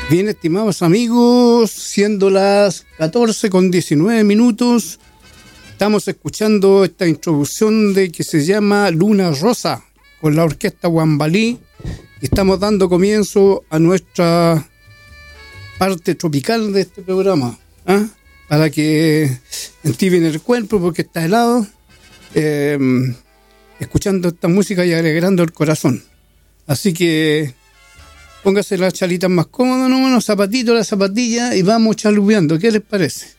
Bien, estimados amigos, siendo las 14:19, estamos escuchando esta introducción de que se llama Luna Rosa con la orquesta Guambalí y estamos dando comienzo a nuestra parte tropical de este programa, para que entiben el cuerpo porque está helado, escuchando esta música y alegrando el corazón. Así que póngase las chalitas más cómodas, ¿no? Los zapatitos, las zapatillas y vamos chalupeando. ¿Qué les parece?